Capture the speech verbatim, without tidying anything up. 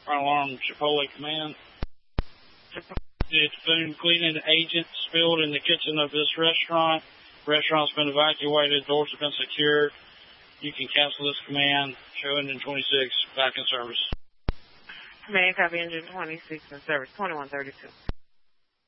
Fire alarm Chipotle command. The food cleaning agent spilled in the kitchen of this restaurant. Restaurant's been evacuated. Doors have been secured. You can cancel this command. Show engine twenty-six back in service. Command copy engine twenty-six in service. twenty-one thirty-two.